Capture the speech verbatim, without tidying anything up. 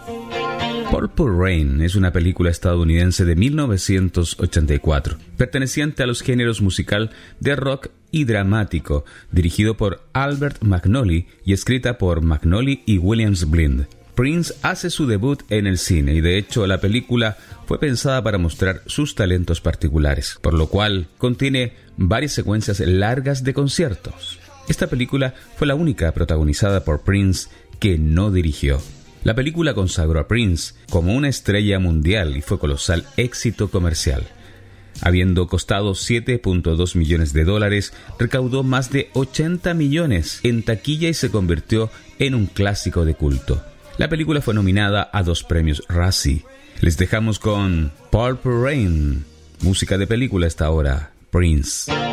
Purple Rain es una película estadounidense de mil novecientos ochenta y cuatro, perteneciente a los géneros musical de rock y dramático, dirigido por Albert McNally y escrita por McNally y Williams Blind. Prince hace su debut en el cine y de hecho la película fue pensada para mostrar sus talentos particulares, por lo cual contiene varias secuencias largas de conciertos. Esta película fue la única protagonizada por Prince que no dirigió. La película consagró a Prince como una estrella mundial y fue colosal éxito comercial. Habiendo costado siete punto dos millones de dólares, recaudó más de ochenta millones en taquilla y se convirtió en un clásico de culto. La película fue nominada a dos premios Razzie. Les dejamos con Purple Rain, música de película hasta ahora, Prince.